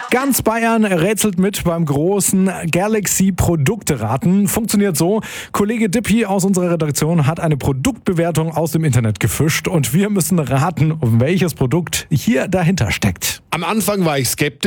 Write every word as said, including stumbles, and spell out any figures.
Ganz Bayern rätselt mit beim großen Galaxy-Produkte-Raten. Funktioniert so: Kollege Dippi aus unserer Redaktion hat eine Produktbewertung aus dem Internet gefischt und wir müssen raten, welches Produkt hier dahinter steckt. Am Anfang war ich skeptisch.